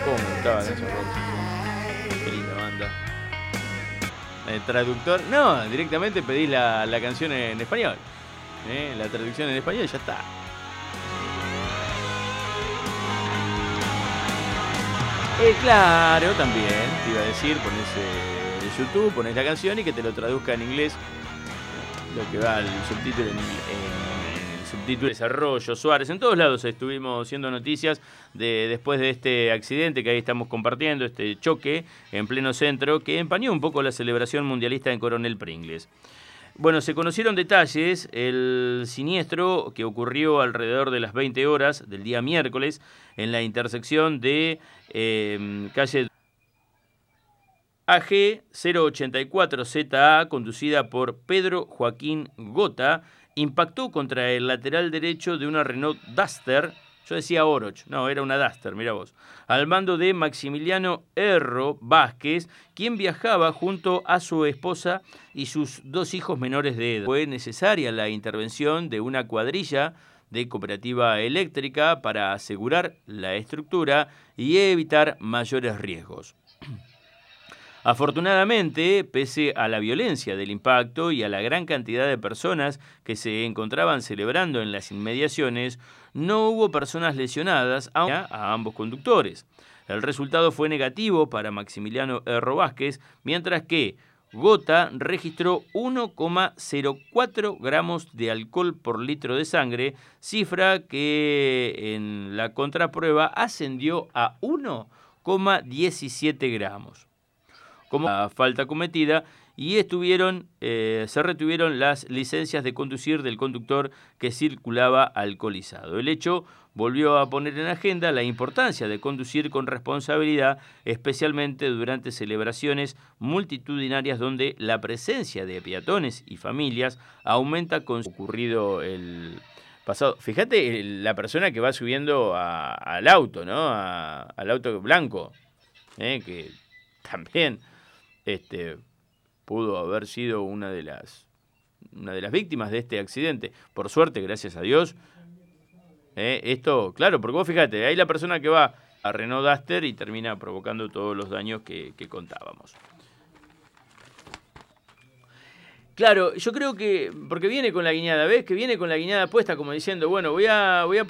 ¿Cómo me gustaba Guns N' Roses? Qué linda banda. El traductor, no, directamente pedís la canción en español. La traducción en español y ya está. Claro, también, te iba a decir, ponés en YouTube, ponés la canción y que te lo traduzca en inglés. Lo que va al subtítulo en el subtítulo Desarrollo, Suárez, en todos lados estuvimos haciendo noticias después de este accidente que ahí estamos compartiendo, este choque en pleno centro que empañó un poco la celebración mundialista en Coronel Pringles. Bueno, se conocieron detalles, el siniestro que ocurrió alrededor de las 20 horas del día miércoles en la intersección de calle AG 084ZA, conducida por Pedro Joaquín Gota, impactó contra el lateral derecho de una Renault Duster. Yo decía Oroch, no, era una Duster, mira vos. Al mando de Maximiliano Erro Vázquez, quien viajaba junto a su esposa y sus 2 hijos menores de edad. Fue necesaria la intervención de una cuadrilla de Cooperativa Eléctrica para asegurar la estructura y evitar mayores riesgos. Afortunadamente, pese a la violencia del impacto y a la gran cantidad de personas que se encontraban celebrando en las inmediaciones, no hubo personas lesionadas a ambos conductores. El resultado fue negativo para Maximiliano Erro Vázquez, mientras que Gota registró 1,04 gramos de alcohol por litro de sangre, cifra que en la contraprueba ascendió a 1,17 gramos. Como la falta cometida y se retuvieron las licencias de conducir del conductor que circulaba alcoholizado. El hecho volvió a poner en agenda la importancia de conducir con responsabilidad, especialmente durante celebraciones multitudinarias donde la presencia de peatones y familias aumenta con ocurrido el pasado. Fíjate la persona que va subiendo al auto, ¿no? Al auto blanco, que también pudo haber sido una de las víctimas de este accidente. Por suerte, gracias a Dios, esto, claro, porque vos fíjate, hay la persona que va a Renault Duster y termina provocando todos los daños que contábamos. Claro, yo creo que, porque viene con la guiñada, ¿ves? Que viene con la guiñada puesta como diciendo, bueno, voy a